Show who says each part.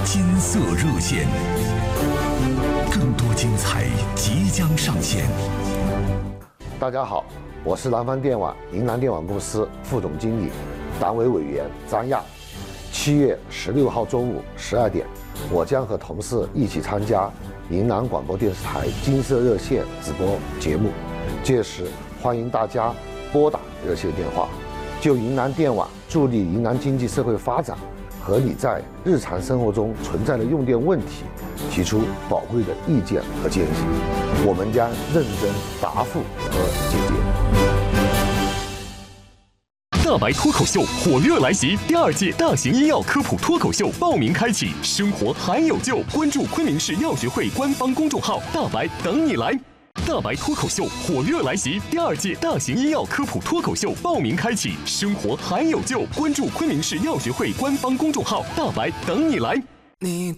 Speaker 1: 金色热线，更多精彩即将上线。
Speaker 2: 大家好，我是南方电网云南电网公司副总经理、党委委员张亚。7月16号中午12点，我将和同事一起参加云南广播电视台金色热线直播节目，届时欢迎大家拨打热线电话，就云南电网助力云南经济社会发展和你在日常生活中存在的用电问题提出宝贵的意见和建议，我们将认真答复和解决。
Speaker 3: 大白脱口秀火热来袭，第2届大型医药科普脱口秀报名开启，生活还有救！关注昆明市药学会官方公众号“大白等你来”。大白脱口秀火热来袭，第2届大型医药科普脱口秀报名开启，生活还有救！关注昆明市药学会官方公众号“大白等你来”。
Speaker 4: 你